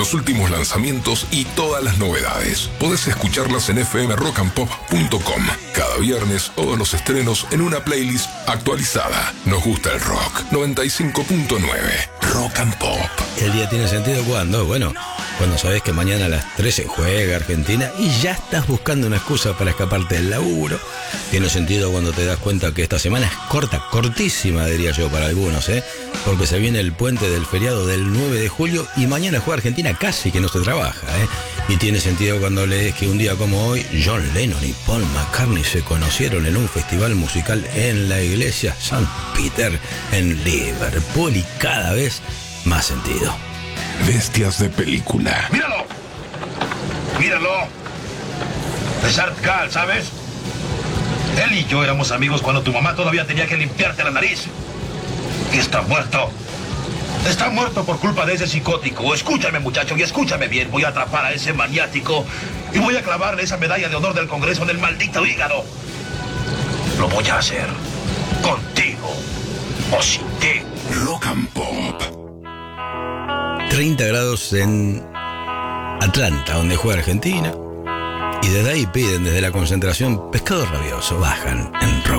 los últimos lanzamientos y todas las novedades. Podés escucharlas en fmrockandpop.com. Cada viernes todos los estrenos en una playlist actualizada. Nos gusta el rock. 95.9 Rock and Pop. El día tiene sentido cuando, cuando sabés que mañana a las 13 juega Argentina y ya estás buscando una excusa para escaparte del laburo. Tiene sentido cuando te das cuenta que esta semana es cortísima, diría yo, para algunos, porque se viene el puente del feriado del 9 de julio y mañana juega Argentina, casi que no se trabaja, Y tiene sentido cuando lees que un día como hoy John Lennon y Paul McCartney se conocieron en un festival musical en la iglesia St. Peter en Liverpool, y cada vez más sentido. Bestias de película. ¡Míralo! Es Art Gal, ¿sabes? Él y yo éramos amigos cuando tu mamá todavía tenía que limpiarte la nariz. Y está muerto. Está muerto por culpa de ese psicótico. Escúchame, muchacho, y escúchame bien. Voy a atrapar a ese maniático y voy a clavarle esa medalla de honor del Congreso en el maldito hígado. Lo voy a hacer. Contigo. O sin ti. Rock and Pop. 30 grados en Atlanta, donde juega Argentina. Y desde ahí piden, desde la concentración, pescado rabioso. Bajan en Rock